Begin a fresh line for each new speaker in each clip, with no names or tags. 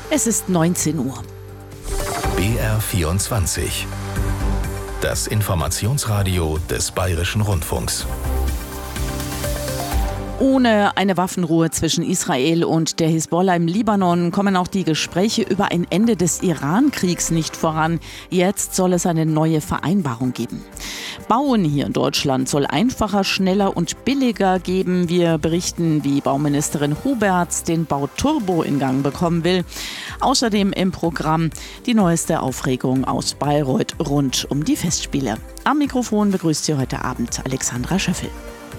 Es ist 19 Uhr.
BR24. Das Informationsradio des Bayerischen Rundfunks.
Ohne eine Waffenruhe zwischen Israel und der Hisbollah im Libanon kommen auch die Gespräche über ein Ende des Iran-Kriegs nicht voran. Jetzt soll es eine neue Vereinbarung geben. Bauen hier in Deutschland soll einfacher, schneller und billiger geben. Wir berichten, wie Bauministerin Huberts den Bauturbo in Gang bekommen will. Außerdem im Programm die neueste Aufregung aus Bayreuth rund um die Festspiele. Am Mikrofon begrüßt Sie heute Abend Alexandra Schöffel.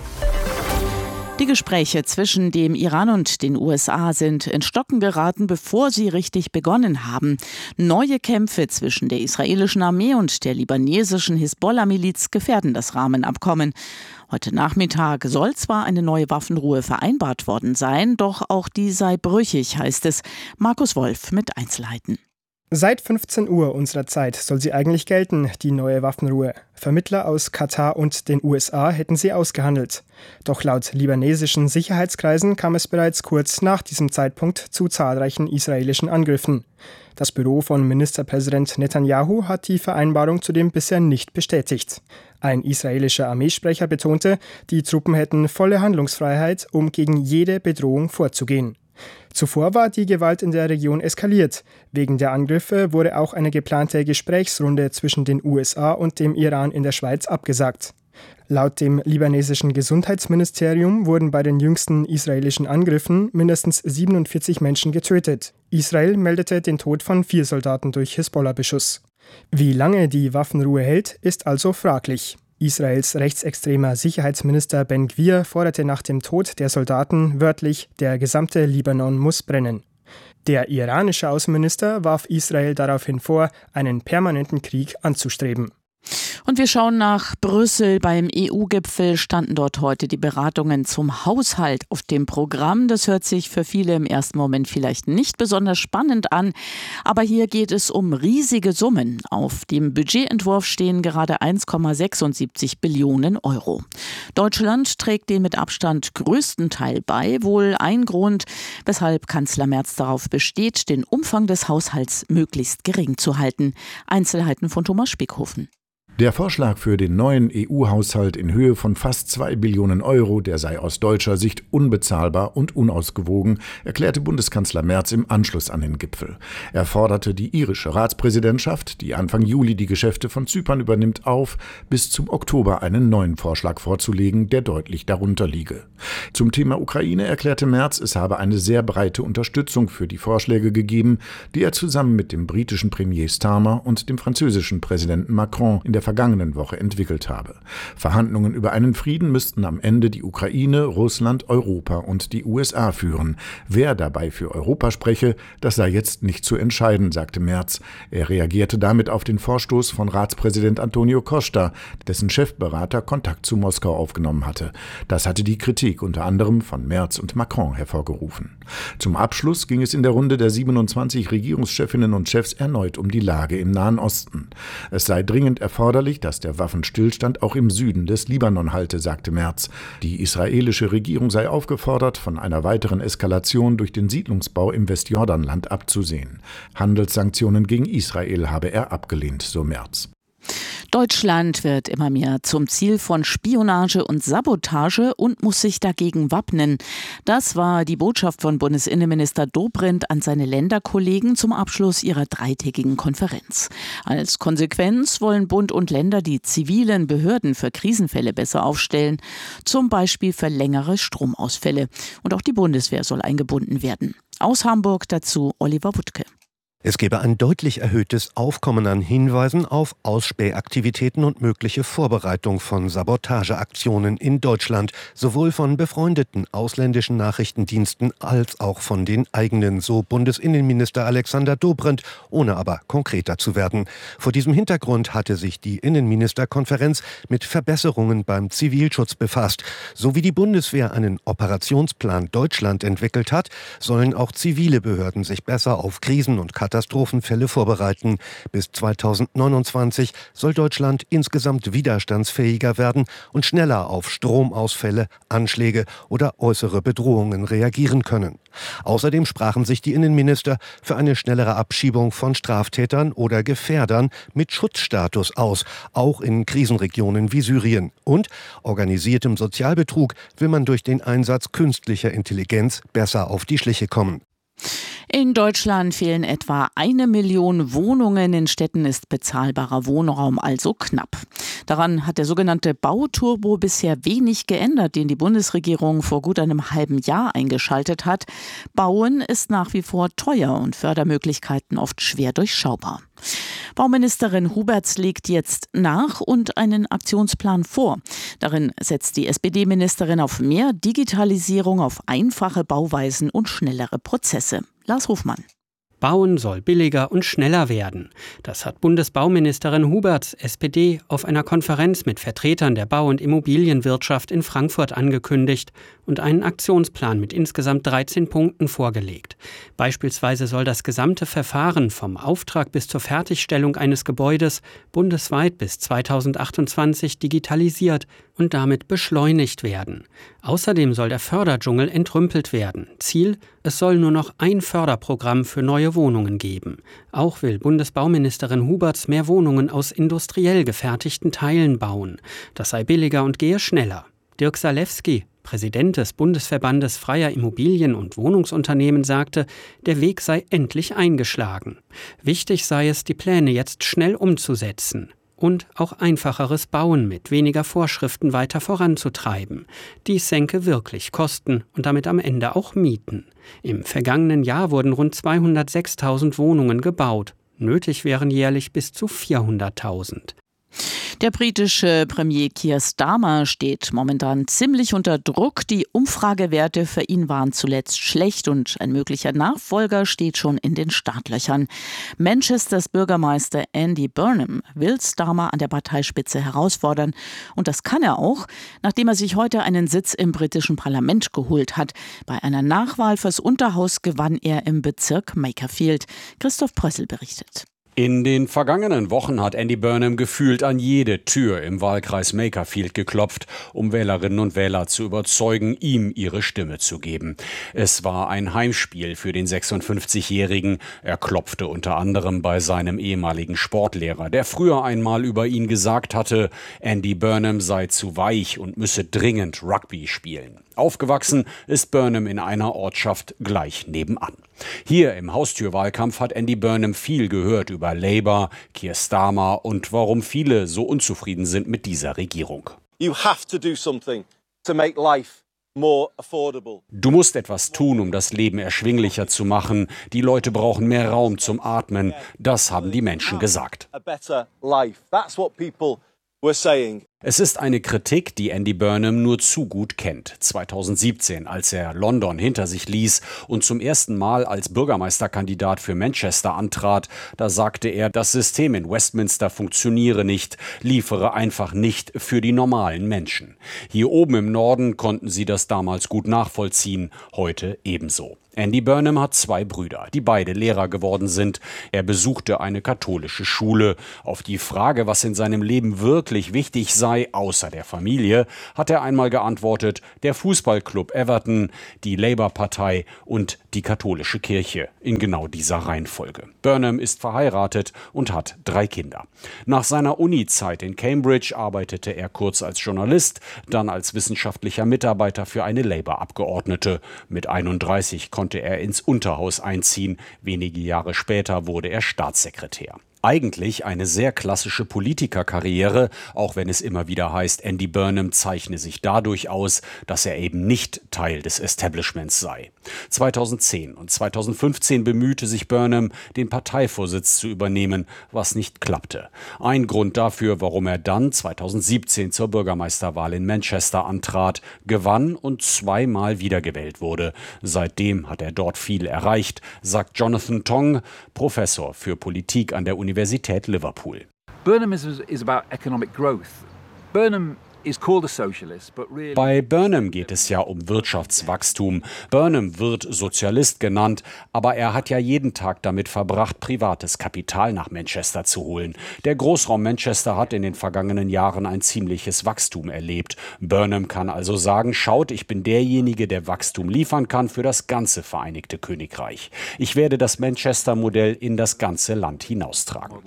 Die Gespräche zwischen dem Iran und den USA sind ins Stocken geraten, bevor sie richtig begonnen haben. Neue Kämpfe zwischen der israelischen Armee und der libanesischen Hisbollah-Miliz gefährden das Rahmenabkommen. Heute Nachmittag soll zwar eine neue Waffenruhe vereinbart worden sein, doch auch die sei brüchig, heißt es. Markus Wolf mit Einzelheiten.
Seit 15 Uhr unserer Zeit soll sie eigentlich gelten, die neue Waffenruhe. Vermittler aus Katar und den USA hätten sie ausgehandelt. Doch laut libanesischen Sicherheitskreisen kam es bereits kurz nach diesem Zeitpunkt zu zahlreichen israelischen Angriffen. Das Büro von Ministerpräsident Netanyahu hat die Vereinbarung zudem bisher nicht bestätigt. Ein israelischer Armeesprecher betonte, die Truppen hätten volle Handlungsfreiheit, um gegen jede Bedrohung vorzugehen. Zuvor war die Gewalt in der Region eskaliert. Wegen der Angriffe wurde auch eine geplante Gesprächsrunde zwischen den USA und dem Iran in der Schweiz abgesagt. Laut dem libanesischen Gesundheitsministerium wurden bei den jüngsten israelischen Angriffen mindestens 47 Menschen getötet. Israel meldete den Tod von 4 Soldaten durch Hisbollah-Beschuss. Wie lange die Waffenruhe hält, ist also fraglich. Israels rechtsextremer Sicherheitsminister Ben Gvir forderte nach dem Tod der Soldaten wörtlich, der gesamte Libanon muss brennen. Der iranische Außenminister warf Israel daraufhin vor, einen permanenten Krieg anzustreben.
Und wir schauen nach Brüssel. Beim EU-Gipfel standen dort heute die Beratungen zum Haushalt auf dem Programm. Das hört sich für viele im ersten Moment vielleicht nicht besonders spannend an. Aber hier geht es um riesige Summen. Auf dem Budgetentwurf stehen gerade 1,76 Billionen Euro. Deutschland trägt den mit Abstand größten Teil bei. Wohl ein Grund, weshalb Kanzler Merz darauf besteht, den Umfang des Haushalts möglichst gering zu halten. Einzelheiten von Thomas Spickhofen.
Der Vorschlag für den neuen EU-Haushalt in Höhe von fast 2 Billionen Euro, der sei aus deutscher Sicht unbezahlbar und unausgewogen, erklärte Bundeskanzler Merz im Anschluss an den Gipfel. Er forderte die irische Ratspräsidentschaft, die Anfang Juli die Geschäfte von Zypern übernimmt, auf, bis zum Oktober einen neuen Vorschlag vorzulegen, der deutlich darunter liege. Zum Thema Ukraine erklärte Merz, es habe eine sehr breite Unterstützung für die Vorschläge gegeben, die er zusammen mit dem britischen Premier Starmer und dem französischen Präsidenten Macron in der vergangenen Woche entwickelt habe. Verhandlungen über einen Frieden müssten am Ende die Ukraine, Russland, Europa und die USA führen. Wer dabei für Europa spreche, das sei jetzt nicht zu entscheiden, sagte Merz. Er reagierte damit auf den Vorstoß von Ratspräsident Antonio Costa, dessen Chefberater Kontakt zu Moskau aufgenommen hatte. Das hatte die Kritik unter anderem von Merz und Macron hervorgerufen. Zum Abschluss ging es in der Runde der 27 Regierungschefinnen und Chefs erneut um die Lage im Nahen Osten. Es sei dringend erforderlich, dass der Waffenstillstand auch im Süden des Libanon halte, sagte Merz. Die israelische Regierung sei aufgefordert, von einer weiteren Eskalation durch den Siedlungsbau im Westjordanland abzusehen. Handelssanktionen gegen Israel habe er abgelehnt, so Merz.
Deutschland wird immer mehr zum Ziel von Spionage und Sabotage und muss sich dagegen wappnen. Das war die Botschaft von Bundesinnenminister Dobrindt an seine Länderkollegen zum Abschluss ihrer 3-tägigen Konferenz. Als Konsequenz wollen Bund und Länder die zivilen Behörden für Krisenfälle besser aufstellen, zum Beispiel für längere Stromausfälle. Und auch die Bundeswehr soll eingebunden werden. Aus Hamburg dazu Oliver Wuttke.
Es gebe ein deutlich erhöhtes Aufkommen an Hinweisen auf Ausspähaktivitäten und mögliche Vorbereitung von Sabotageaktionen in Deutschland, sowohl von befreundeten ausländischen Nachrichtendiensten als auch von den eigenen, so Bundesinnenminister Alexander Dobrindt, ohne aber konkreter zu werden. Vor diesem Hintergrund hatte sich die Innenministerkonferenz mit Verbesserungen beim Zivilschutz befasst. So wie die Bundeswehr einen Operationsplan Deutschland entwickelt hat, sollen auch zivile Behörden sich besser auf Krisen- und Katastrophenfälle vorbereiten. Bis 2029 soll Deutschland insgesamt widerstandsfähiger werden und schneller auf Stromausfälle, Anschläge oder äußere Bedrohungen reagieren können. Außerdem sprachen sich die Innenminister für eine schnellere Abschiebung von Straftätern oder Gefährdern mit Schutzstatus aus, auch in Krisenregionen wie Syrien. Und organisiertem Sozialbetrug will man durch den Einsatz künstlicher Intelligenz besser auf die Schliche kommen.
In Deutschland fehlen etwa 1 Million Wohnungen. In Städten ist bezahlbarer Wohnraum also knapp. Daran hat der sogenannte Bauturbo bisher wenig geändert, den die Bundesregierung vor gut einem halben Jahr eingeschaltet hat. Bauen ist nach wie vor teuer und Fördermöglichkeiten oft schwer durchschaubar. Bauministerin Huberts legt jetzt nach und einen Aktionsplan vor. Darin setzt die SPD-Ministerin auf mehr Digitalisierung, auf einfache Bauweisen und schnellere Prozesse. Lars Hofmann.
Bauen soll billiger und schneller werden. Das hat Bundesbauministerin Huberts, SPD, auf einer Konferenz mit Vertretern der Bau- und Immobilienwirtschaft in Frankfurt angekündigt und einen Aktionsplan mit insgesamt 13 Punkten vorgelegt. Beispielsweise soll das gesamte Verfahren vom Auftrag bis zur Fertigstellung eines Gebäudes bundesweit bis 2028 digitalisiert und damit beschleunigt werden. Außerdem soll der Förderdschungel entrümpelt werden. Ziel: es soll nur noch ein Förderprogramm für neue Wohnungen geben. Auch will Bundesbauministerin Huberts mehr Wohnungen aus industriell gefertigten Teilen bauen. Das sei billiger und gehe schneller. Dirk Salewski, Präsident des Bundesverbandes freier Immobilien- und Wohnungsunternehmen, sagte, der Weg sei endlich eingeschlagen. Wichtig sei es, die Pläne jetzt schnell umzusetzen und auch einfacheres Bauen mit weniger Vorschriften weiter voranzutreiben. Dies senke wirklich Kosten und damit am Ende auch Mieten. Im vergangenen Jahr wurden rund 206.000 Wohnungen gebaut. Nötig wären jährlich bis zu 400.000.
Der britische Premier Keir Starmer steht momentan ziemlich unter Druck. Die Umfragewerte für ihn waren zuletzt schlecht und ein möglicher Nachfolger steht schon in den Startlöchern. Manchesters Bürgermeister Andy Burnham will Starmer an der Parteispitze herausfordern. Und das kann er auch, nachdem er sich heute einen Sitz im britischen Parlament geholt hat. Bei einer Nachwahl fürs Unterhaus gewann er im Bezirk Makerfield. Christoph Prössel berichtet.
In den vergangenen Wochen hat Andy Burnham gefühlt an jede Tür im Wahlkreis Makerfield geklopft, um Wählerinnen und Wähler zu überzeugen, ihm ihre Stimme zu geben. Es war ein Heimspiel für den 56-Jährigen. Er klopfte unter anderem bei seinem ehemaligen Sportlehrer, der früher einmal über ihn gesagt hatte, Andy Burnham sei zu weich und müsse dringend Rugby spielen. Aufgewachsen ist Burnham in einer Ortschaft gleich nebenan. Hier im Haustürwahlkampf hat Andy Burnham viel gehört über Labour, Keir Starmer und warum viele so unzufrieden sind mit dieser Regierung.
You have to do something to make life more affordable.
Du musst etwas tun, um das Leben erschwinglicher zu machen. Die Leute brauchen mehr Raum zum Atmen. Das haben die Menschen gesagt.
A better life. That's what people were saying.
Es ist eine Kritik, die Andy Burnham nur zu gut kennt. 2017, als er London hinter sich ließ und zum ersten Mal als Bürgermeisterkandidat für Manchester antrat, da sagte er, das System in Westminster funktioniere nicht, liefere einfach nicht für die normalen Menschen. Hier oben im Norden konnten sie das damals gut nachvollziehen, heute ebenso. Andy Burnham hat 2 Brüder, die beide Lehrer geworden sind. Er besuchte eine katholische Schule. Auf die Frage, was in seinem Leben wirklich wichtig sei, außer der Familie, hat er einmal geantwortet, der Fußballclub Everton, die Labour-Partei und die katholische Kirche, in genau dieser Reihenfolge. Burnham ist verheiratet und hat 3 Kinder. Nach seiner Uni-Zeit in Cambridge arbeitete er kurz als Journalist, dann als wissenschaftlicher Mitarbeiter für eine Labour-Abgeordnete. Mit 31 konnte er ins Unterhaus einziehen. Wenige Jahre später wurde er Staatssekretär. Eigentlich eine sehr klassische Politikerkarriere, auch wenn es immer wieder heißt, Andy Burnham zeichne sich dadurch aus, dass er eben nicht Teil des Establishments sei. 2010 und 2015 bemühte sich Burnham, den Parteivorsitz zu übernehmen, was nicht klappte. Ein Grund dafür, warum er dann 2017 zur Bürgermeisterwahl in Manchester antrat, gewann und 2-mal wiedergewählt wurde. Seitdem hat er dort viel erreicht, sagt Jonathan Tong, Professor für Politik an der Universität Liverpool.
Burnham is about economic growth. Burnham
Bei Burnham geht es ja um Wirtschaftswachstum. Burnham wird Sozialist genannt, aber er hat ja jeden Tag damit verbracht, privates Kapital nach Manchester zu holen. Der Großraum Manchester hat in den vergangenen Jahren ein ziemliches Wachstum erlebt. Burnham kann also sagen, schaut, ich bin derjenige, der Wachstum liefern kann für das ganze Vereinigte Königreich. Ich werde das Manchester-Modell in das ganze Land hinaustragen.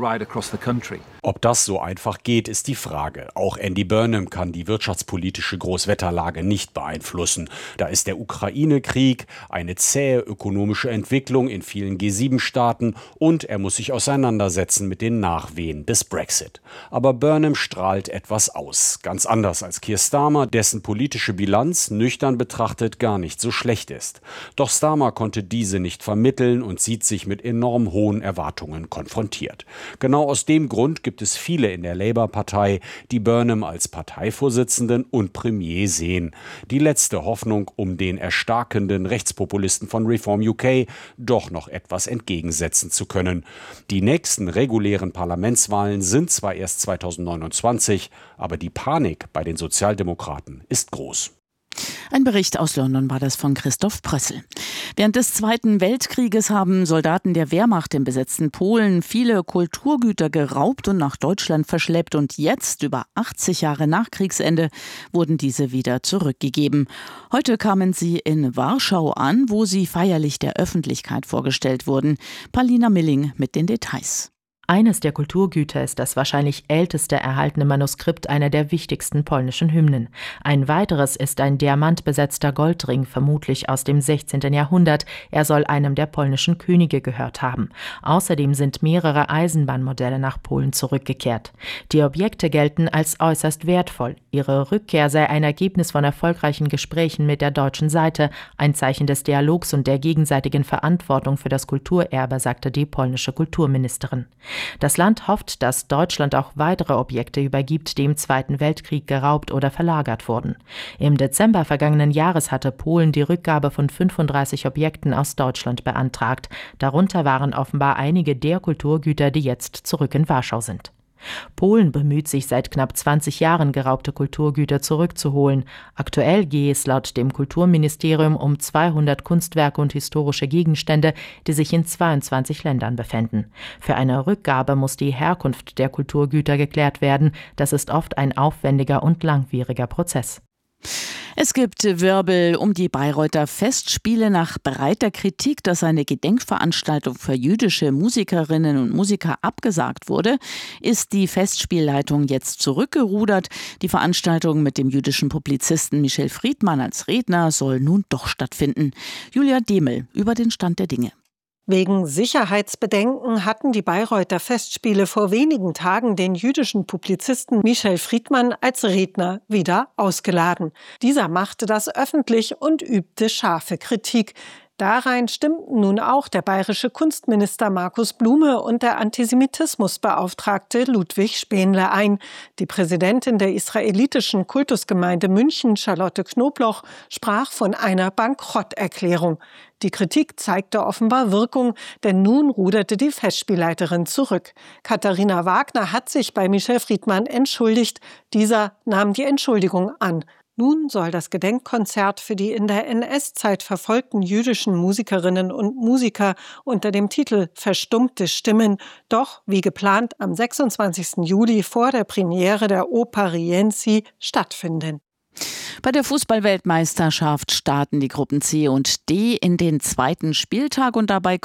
Ob das so einfach geht, ist die Frage. Auch Andy Burnham kann die wirtschaftspolitische Großwetterlage nicht beeinflussen. Da ist der Ukraine-Krieg, eine zähe ökonomische Entwicklung in vielen G7-Staaten und er muss sich auseinandersetzen mit den Nachwehen des Brexit. Aber Burnham strahlt etwas aus. Ganz anders als Keir Starmer, dessen politische Bilanz nüchtern betrachtet gar nicht so schlecht ist. Doch Starmer konnte diese nicht vermitteln und sieht sich mit enorm hohen Erwartungen konfrontiert. Genau aus dem Grund gibt es viele in der Labour-Partei, die Burnham als Parteivorsitzenden und Premier sehen. Die letzte Hoffnung, um den erstarkenden Rechtspopulisten von Reform UK doch noch etwas entgegensetzen zu können. Die nächsten regulären Parlamentswahlen sind zwar erst 2029, aber die Panik bei den Sozialdemokraten ist groß.
Ein Bericht aus London war das von Christoph Prössel. Während des Zweiten Weltkrieges haben Soldaten der Wehrmacht im besetzten Polen viele Kulturgüter geraubt und nach Deutschland verschleppt. Und jetzt, über 80 Jahre nach Kriegsende, wurden diese wieder zurückgegeben. Heute kamen sie in Warschau an, wo sie feierlich der Öffentlichkeit vorgestellt wurden. Paulina Milling mit den Details.
Eines der Kulturgüter ist das wahrscheinlich älteste erhaltene Manuskript einer der wichtigsten polnischen Hymnen. Ein weiteres ist ein diamantbesetzter Goldring, vermutlich aus dem 16. Jahrhundert. Er soll einem der polnischen Könige gehört haben. Außerdem sind mehrere Eisenbahnmodelle nach Polen zurückgekehrt. Die Objekte gelten als äußerst wertvoll. Ihre Rückkehr sei ein Ergebnis von erfolgreichen Gesprächen mit der deutschen Seite, ein Zeichen des Dialogs und der gegenseitigen Verantwortung für das Kulturerbe, sagte die polnische Kulturministerin. Das Land hofft, dass Deutschland auch weitere Objekte übergibt, die im Zweiten Weltkrieg geraubt oder verlagert wurden. Im Dezember vergangenen Jahres hatte Polen die Rückgabe von 35 Objekten aus Deutschland beantragt. Darunter waren offenbar einige der Kulturgüter, die jetzt zurück in Warschau sind. Polen bemüht sich seit knapp 20 Jahren, geraubte Kulturgüter zurückzuholen. Aktuell gehe es laut dem Kulturministerium um 200 Kunstwerke und historische Gegenstände, die sich in 22 Ländern befänden. Für eine Rückgabe muss die Herkunft der Kulturgüter geklärt werden. Das ist oft ein aufwendiger und langwieriger Prozess.
Es gibt Wirbel um die Bayreuther Festspiele nach breiter Kritik, dass eine Gedenkveranstaltung für jüdische Musikerinnen und Musiker abgesagt wurde, ist die Festspielleitung jetzt zurückgerudert. Die Veranstaltung mit dem jüdischen Publizisten Michel Friedmann als Redner soll nun doch stattfinden. Julia Demel über den Stand der Dinge.
Wegen Sicherheitsbedenken hatten die Bayreuther Festspiele vor wenigen Tagen den jüdischen Publizisten Michel Friedmann als Redner wieder ausgeladen. Dieser machte das öffentlich und übte scharfe Kritik. Darein stimmten nun auch der bayerische Kunstminister Markus Blume und der Antisemitismusbeauftragte Ludwig Spähnle ein. Die Präsidentin der israelitischen Kultusgemeinde München, Charlotte Knobloch, sprach von einer Bankrotterklärung. Die Kritik zeigte offenbar Wirkung, denn nun ruderte die Festspielleiterin zurück. Katharina Wagner hat sich bei Michel Friedmann entschuldigt. Dieser nahm die Entschuldigung an. Nun soll das Gedenkkonzert für die in der NS-Zeit verfolgten jüdischen Musikerinnen und Musiker unter dem Titel Verstummte Stimmen doch, wie geplant, am 26. Juli vor der Premiere der Oper Rienzi stattfinden.
Bei der Fußball-Weltmeisterschaft starten die Gruppen C und D in den zweiten Spieltag und dabei